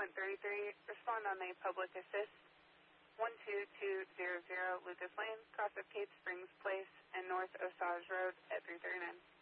33, respond on a public assist 12200 Lucas Lane, cross of Cape Springs Place and North Osage Road at 339.